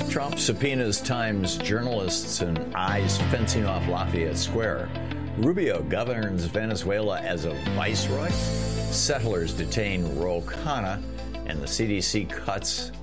Trump subpoenas Times journalists and eyes fencing off Lafayette Square. Rubio governs Venezuela as a viceroy. Settlers detain Ro Khanna, and the CDC cuts